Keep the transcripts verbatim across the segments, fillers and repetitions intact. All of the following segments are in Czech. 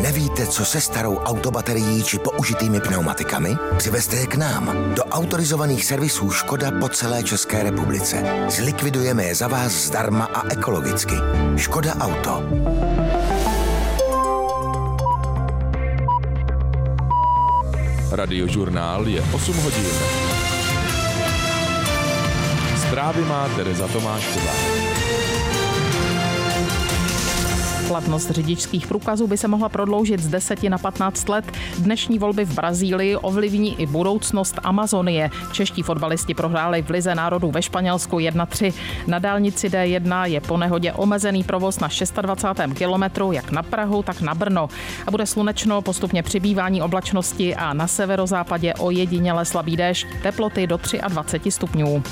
Nevíte, co se starou autobaterií či použitými pneumatikami? Přivezte je k nám, do autorizovaných servisů Škoda po celé České republice. Zlikvidujeme je za vás zdarma a ekologicky. Škoda Auto. Radiožurnál je osm hodin. Zprávy má Tereza Tomášková. Platnost řidičských průkazů by se mohla prodloužit z deseti na patnáct let. Dnešní volby v Brazílii ovlivní i budoucnost Amazonie. Čeští fotbalisti prohráli v Lize národů ve Španělsku jedna tři. Na dálnici D jedna je po nehodě omezený provoz na dvacátém šestém kilometru jak na Prahu, tak na Brno. A bude slunečno, postupně přibývání oblačnosti a na severozápadě ojediněle slabý déšť. Teploty do dvacet tři stupňů.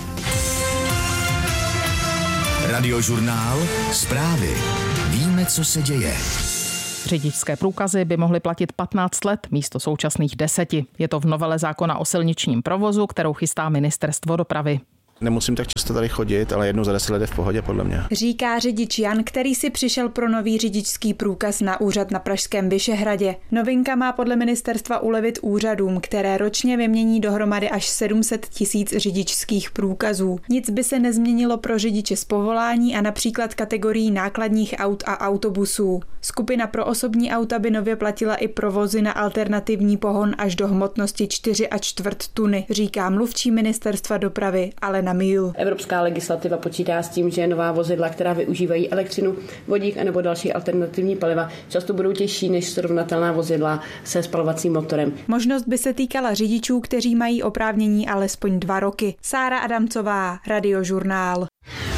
Radiožurnál. Zprávy. Víme, co se děje. Řidičské průkazy by mohly platit patnáct let místo současných deseti. Je to v novele zákona o silničním provozu, kterou chystá Ministerstvo dopravy. Nemusím tak často tady chodit, ale jednou za deset let je v pohodě podle mě. Říká řidič Jan, který si přišel pro nový řidičský průkaz na úřad na pražském Vyšehradě. Novinka má podle ministerstva ulevit úřadům, které ročně vymění dohromady až sedm set tisíc řidičských průkazů. Nic by se nezměnilo pro řidiče z povolání a například kategorií nákladních aut a autobusů. Skupina pro osobní auta by nově platila i provozy na alternativní pohon až do hmotnosti čtyři a čtvrt tuny, říká mluvčí ministerstva dopravy Alena Míl. Evropská legislativa počítá s tím, že nová vozidla, která využívají elektřinu, vodík anebo další alternativní paliva, často budou těžší než srovnatelná vozidla se spalovacím motorem. Možnost by se týkala řidičů, kteří mají oprávnění alespoň dva roky. Sára Adamcová, Radiožurnál.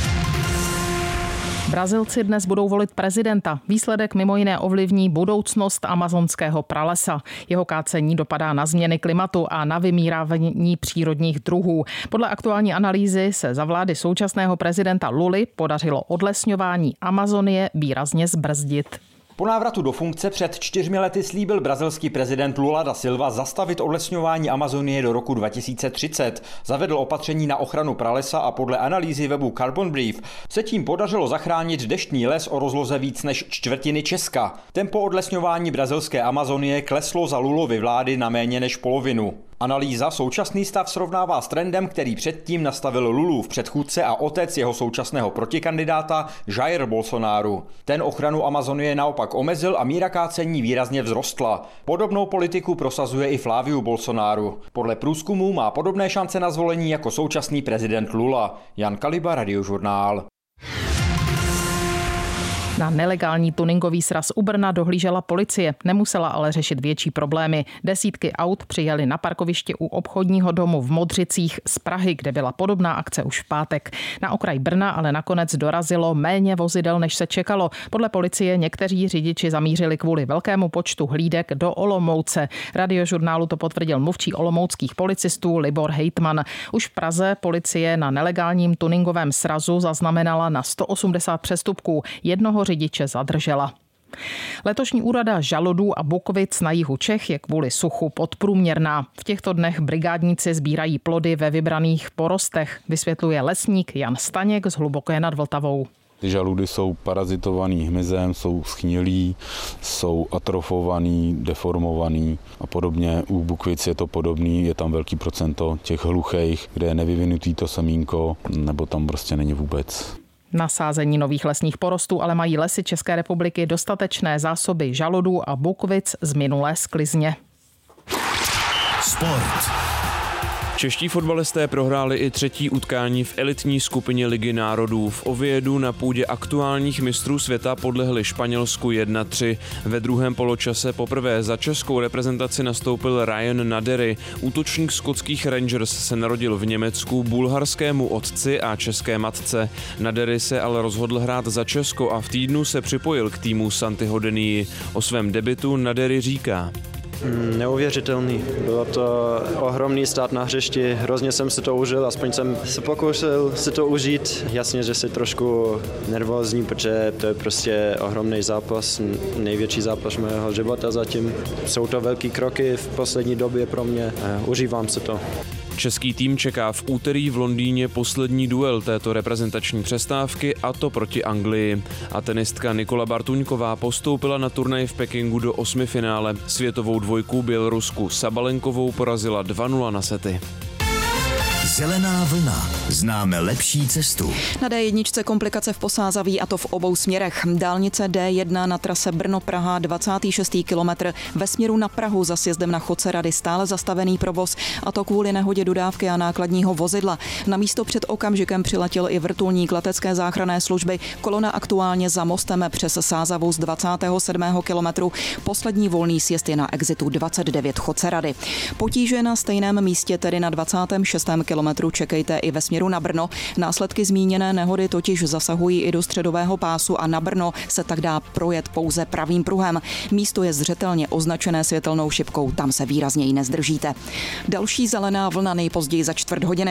Brazilci dnes budou volit prezidenta. Výsledek mimo jiné ovlivní budoucnost amazonského pralesa. Jeho kácení dopadá na změny klimatu a na vymírání přírodních druhů. Podle aktuální analýzy se za vlády současného prezidenta Luly podařilo odlesňování Amazonie výrazně zbrzdit. Po návratu do funkce před čtyřmi lety slíbil brazilský prezident Lula da Silva zastavit odlesňování Amazonie do roku dva tisíce třicet. Zavedl opatření na ochranu pralesa a podle analýzy webu Carbon Brief se tím podařilo zachránit deštný les o rozloze víc než čtvrtiny Česka. Tempo odlesňování brazilské Amazonie kleslo za Lulovy vlády na méně než polovinu. Analýza současný stav srovnává s trendem, který předtím nastavil Lulův předchůdce a otec jeho současného protikandidáta Jair Bolsonaro. Ten ochranu Amazonie naopak omezil a míra kácení výrazně vzrostla. Podobnou politiku prosazuje i Flávio Bolsonaro. Podle průzkumů má podobné šance na zvolení jako současný prezident Lula. Jan Kaliba, Radiožurnál. Na nelegální tuningový sraz u Brna dohlížela policie, nemusela ale řešit větší problémy. Desítky aut přijeli na parkoviště u obchodního domu v Modřicích z Prahy, kde byla podobná akce už v pátek. Na okraj Brna ale nakonec dorazilo méně vozidel, než se čekalo. Podle policie někteří řidiči zamířili kvůli velkému počtu hlídek do Olomouce. Radiožurnálu to potvrdil mluvčí olomouckých policistů Libor Hejtman. Už v Praze policie na nelegálním tuningovém srazu zaznamenala na sto osmdesát přestupků. Jednoho řidiče zadržela. Letošní úroda žaludů a bukvic na jihu Čech je kvůli suchu podprůměrná. V těchto dnech brigádníci sbírají plody ve vybraných porostech, vysvětluje lesník Jan Staněk z Hluboké nad Vltavou. Ty žaludy jsou parazitovaný hmyzem, jsou schnilí, jsou atrofovaný, deformovaný a podobně. U bukvic je to podobný, je tam velký procento těch hluchých, kde je nevyvinutý to semínko, nebo tam prostě není vůbec. Na sázení nových lesních porostů ale mají lesy České republiky dostatečné zásoby žaludů a bukvic z minulé sklizně. Sport. Čeští fotbalisté prohráli i třetí utkání v elitní skupině Ligy národů. V Oviedu na půdě aktuálních mistrů světa podlehli Španělsku jedna tři. Ve druhém poločase poprvé za českou reprezentaci nastoupil Ryan Nadery. Útočník skotských Rangers se narodil v Německu bulharskému otci a české matce. Nadery se ale rozhodl hrát za Česko a v týdnu se připojil k týmu Santiho Denii. O svém debutu Nadery říká: Neuvěřitelný. Bylo to ohromný stát na hřišti, hrozně jsem si to užil, aspoň jsem se pokusil si to užít. Jasně, že si trošku nervózní, protože to je prostě ohromný zápas, největší zápas mého života zatím. Jsou to velký kroky v poslední době pro mě, užívám si to. Český tým čeká v úterý v Londýně poslední duel této reprezentační přestávky, a to proti Anglii. A tenistka Nikola Bartuňková postoupila na turnaj v Pekingu do osmifinále. Světovou dvojku Bělorusku Sabalenkovou porazila dva nula na sety. Zelená vlna. Známe lepší cestu. Na dé jedna komplikace v Posázaví, a to v obou směrech. Dálnice dé jedna na trase Brno-Praha dvacátý šestý kilometr ve směru na Prahu za sjezdem na Chodce-Rady stále zastavený provoz, a to kvůli nehodě dodávky a nákladního vozidla. Na místo před okamžikem přiletěl i vrtulník letecké záchranné služby. Kolona aktuálně za mostem přes Sázavu z dvacátého sedmého kilometru. Poslední volný sjezd je na exitu dvacet devět Chodce-Rady. Potíže na stejném místě, tedy na dvacátém šestém kilometru, čekejte i ve směru na Brno. Následky zmíněné nehody totiž zasahují i do středového pásu a na Brno se tak dá projet pouze pravým pruhem. Místo je zřetelně označené světelnou šipkou, tam se výrazněji nezdržíte. Další zelená vlna nejpozději za čtvrt hodiny.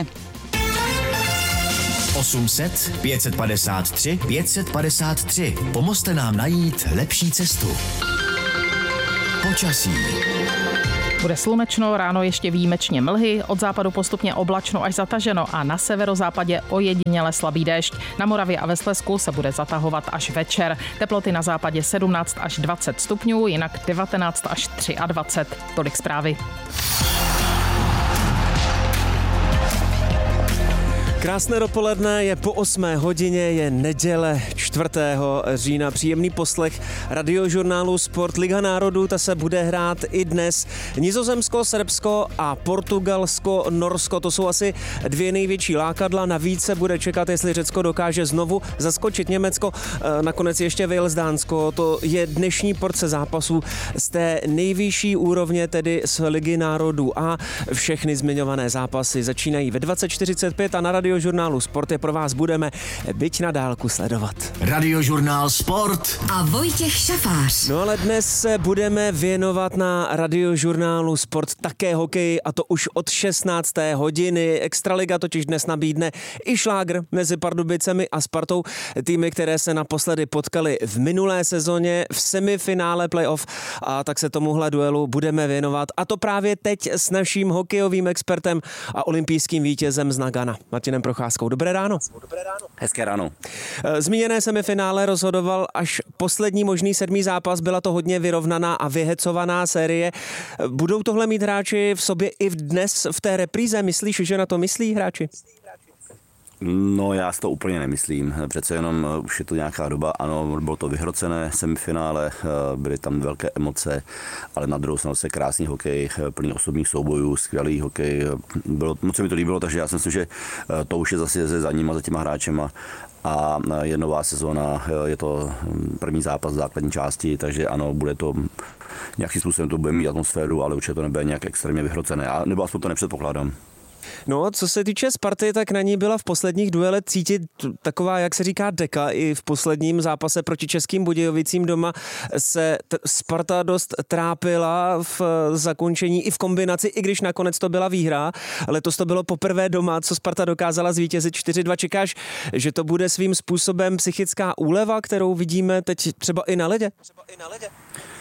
osm set, pět set padesát tři, pět set padesát tři. Pomozte nám najít lepší cestu. Počasí. Bude slunečno, ráno ještě výjimečně mlhy, od západu postupně oblačno až zataženo a na severozápadě ojediněle slabý déšť. Na Moravě a ve Slezsku se bude zatahovat až večer. Teploty na západě sedmnáct až dvacet stupňů, jinak devatenáct až dvacet tři. Tolik zprávy. Krásné dopoledne, je po osmé hodině, je neděle čtvrtého října. Příjemný poslech radiožurnálu Sport. Liga národů, ta se bude hrát i dnes. Nizozemsko, Srbsko a Portugalsko, Norsko, to jsou asi dvě největší lákadla. Navíc se bude čekat, jestli Řecko dokáže znovu zaskočit Německo. Nakonec ještě Wales, Dánsko. To je dnešní porce zápasů z té nejvyšší úrovně, tedy z Ligy národů. A všechny zmiňované zápasy začínají ve dvacet čtyřicet pět a na radio Radiožurnálu Sport je pro vás budeme byť na dálku sledovat. Radiožurnál Sport a Vojtěch Šafář. No ale dnes se budeme věnovat na Radiožurnálu Sport také hokeji, a to už od šestnácté hodiny. Extraliga totiž dnes nabídne i šlágr mezi Pardubicemi a Spartou, týmy, které se naposledy potkali v minulé sezóně v semifinále playoff, a tak se tomuhle duelu budeme věnovat, a to právě teď s naším hokejovým expertem a olympijským vítězem z Nagana, Martinem Procházkou. Dobré ráno. Dobré ráno. Hezké ráno. Zmíněné semifinále rozhodoval až poslední možný sedmý zápas, byla to hodně vyrovnaná a vyhecovaná série. Budou tohle mít hráči v sobě i dnes v té repríze? Myslíš, že na to myslí hráči? No, já si to úplně nemyslím. Přece jenom už je to nějaká doba, ano, bylo to vyhrocené semifinále, byly tam velké emoce, ale na druhou stranu se krásný hokej, plný osobních soubojů, skvělý hokej. Bylo, moc se mi to líbilo, takže já si myslím, že to už je zase za nima, za těma hráčema. A je nová sezóna, je to první zápas základní části, takže ano, bude to nějakým způsobem, to bude mít atmosféru, ale určitě to nebude nějak extrémně vyhrocené. A nebo aspoň to nepředpokládám. No, co se týče Sparty, tak na ní byla v posledních duelech cítit taková, jak se říká, deka. I v posledním zápase proti Českým Budějovicím doma se t- Sparta dost trápila v zakončení i v kombinaci, i když nakonec to byla výhra. Letos to bylo poprvé doma, co Sparta dokázala zvítězit čtyři dva. Čekáš, že to bude svým způsobem psychická úleva, kterou vidíme teď třeba i na ledě? Třeba i na ledě.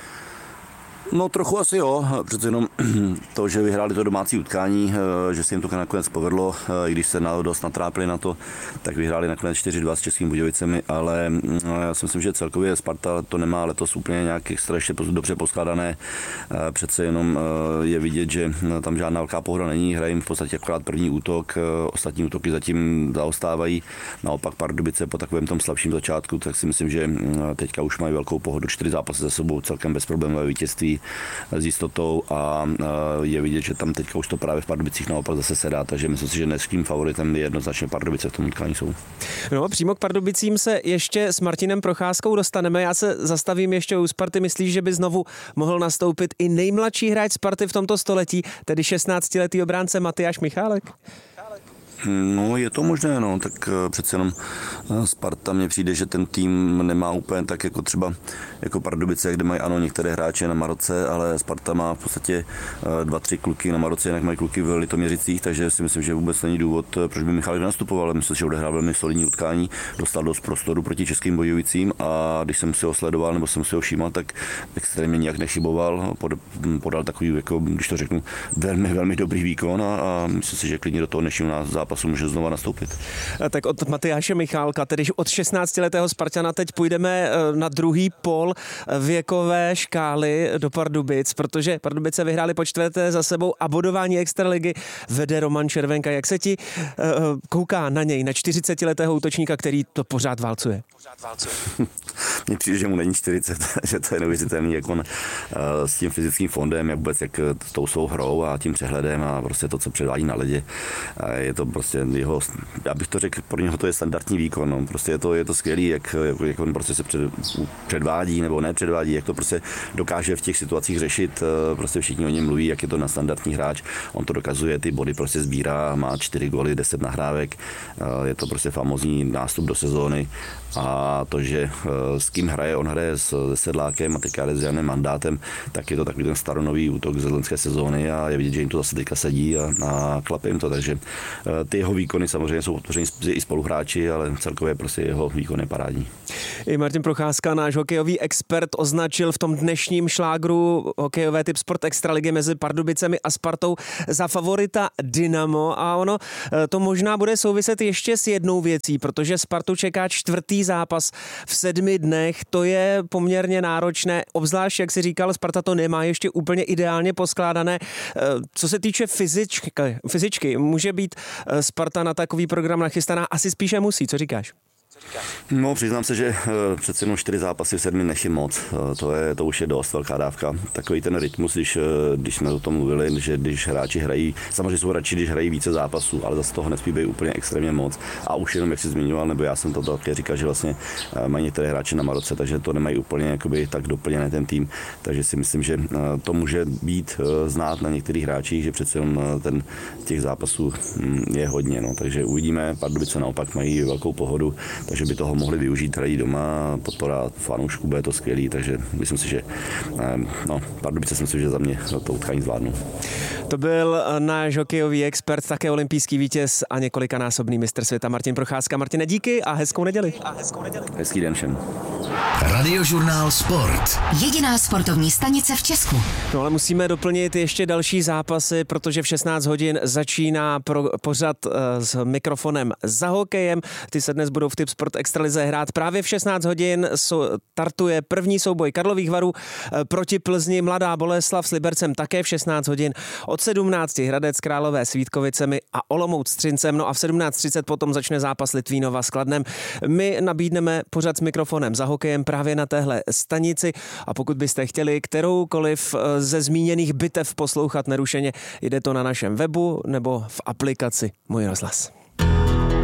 No trochu asi jo, přece jenom to, že vyhráli to domácí utkání, že se jim to nakonec povedlo, i když se dost natrápili na to, tak vyhráli nakonec čtyři dva s Českými Budějovicemi, ale já si myslím, že celkově Sparta to nemá letos úplně nějak extra ještě dobře poskládané. Přece jenom je vidět, že tam žádná velká pohoda není, hrají jim v podstatě akorát první útok, ostatní útoky zatím zaostávají, naopak Pardubice po takovém tom slabším začátku, tak si myslím, že teďka už mají velkou pohodu, čtyři zápasy za sebou, celkem bezproblémové vítězství s jistotou a je vidět, že tam teďka už to právě v Pardubicích naopak zase sedá, takže myslím si, že dneským favoritem je jednoznačně Pardubice v tom utkání jsou. No, přímo k Pardubicím se ještě s Martinem Procházkou dostaneme. Já se zastavím ještě u Sparty. Myslíš, že by znovu mohl nastoupit i nejmladší hráč Sparty v tomto století, tedy šestnáctiletý obránce Matyáš Michálek? No, je to možné, no, tak přece jenom Sparta mně přijde, že ten tým nemá úplně tak jako třeba jako Pardubice, kde mají ano některé hráče na Maroce, ale Sparta má v podstatě dva, tři kluky na Maroce, jinak mají kluky v Litoměřicích, takže si myslím, že vůbec není důvod, proč by Michal nastupoval. Myslím, že odehrál velmi solidní utkání, dostal dost prostoru proti Českým Budějovicím a když jsem si ho sledoval nebo jsem si ho všímal, tak extrémně nějak nechyboval, pod, podal takový, jako, když to řeknu, velmi, velmi dobrý výkon a, a myslím si, že klidně do toho dnešního zápasu může znova nastoupit. Tak od Matyáše Michálka, tedy od šestnáctiletého Spartana, teď půjdeme na druhý pol věkové škály do Pardubic, protože Pardubice vyhráli po čtvrté za sebou a bodování extraligy vede Roman Červenka. Jak se ti uh, kouká na něj, na čtyřicetiletého útočníka, který to pořád válcuje? Pořád válcuje. Mně přijde, že mu není čtyřicet, že to je neuvěřitelný, jak on uh, s tím fyzickým fondem, jak vůbec jak s tou svou hrou a tím přehledem a prostě to, co předvádí na ledě. Uh, je to prostě jeho, já bych to řekl, pro něho to je standardní výkon. No. Prostě je to, je to skvělý, jak, jak, jak on prostě se před, předvádí nebo nepředvádí, jak to prostě dokáže v těch situacích řešit. Uh, prostě všichni o něm mluví, jak je to na standardní hráč. On to dokazuje, ty body prostě sbírá, má čtyři góly, deset nahrávek. Uh, je to prostě famózní nástup do sezóny. A to, že s kým hraje, on hraje s Sedlákem a teďka s Janem Mandátem, tak je to takový ten staronový útok z loňské sezóny a je vidět, že jim to zase teďka sedí a, a klape jim to, takže ty jeho výkony samozřejmě jsou podpoření i spoluhráči, ale celkově prostě jeho výkon je parádní. I Martin Procházka, náš hokejový expert, označil v tom dnešním šlágru hokejové typ Sport Extraligy mezi Pardubicemi a Spartou za favorita Dynamo a ono to možná bude souviset ještě s jednou věcí, protože Spartu čeká čtvrtý zápas v sedmi dnech, to je poměrně náročné, obzvlášť, jak si říkal, Sparta to nemá ještě úplně ideálně poskládané. Co se týče fyzičky, fyzičky může být Sparta na takový program nachystaná? Asi spíše musí, co říkáš? No, přiznám se, že přece jenom čtyři zápasy v sedmi dnech je moc. To, je, to už je dost velká dávka. Takový ten rytmus, když, když jsme o tom mluvili, že když hráči hrají, samozřejmě jsou radši, když hrají více zápasů, ale zase toho nesmí být úplně extrémně moc. A už jenom, jak jsi zmiňoval, nebo já jsem to také říkal, že vlastně mají některé hráče na Maroce, takže to nemají úplně jakoby, tak doplněné ten tým. Takže si myslím, že to může být znát na některých hráčích, že přece jenom ten, těch zápasů je hodně. No. Takže uvidíme, Pardubice naopak mají velkou pohodu, takže by toho mohli využít, hrají doma, podpora fanoušků, bude to skvělý, takže myslím si, že no, Pardubice si myslím, že za mě to utkání zvládnu. To byl náš hokejový expert, také olympijský vítěz a několikanásobný mistr světa Martin Procházka. Martine, díky a hezkou neděli. A hezkou neděli. Hezký den všem. Radiožurnál Sport. Jediná sportovní stanice v Česku. No ale musíme doplnit ještě další zápasy, protože v šestnáct hodin začíná pro, pořad uh, s mikrofonem za hokejem. Ty se dnes budou v Typ Sport Extralize hrát. Právě v šestnáct hodin startuje první souboj Karlových Varů proti Plzni. Mladá Boleslav s Libercem také v šestnáct hodin. Od sedmnácti Hradec Králové s Vítkovicemi a Olomouc s Třincem. No a v sedmnáct třicet potom začne zápas Litvínova s Kladnem. My nabídneme pořad s mikrofonem za hokejem právě na téhle stanici a pokud byste chtěli kteroukoliv ze zmíněných bitev poslouchat nerušeně, jde to na našem webu nebo v aplikaci Můj rozhlas.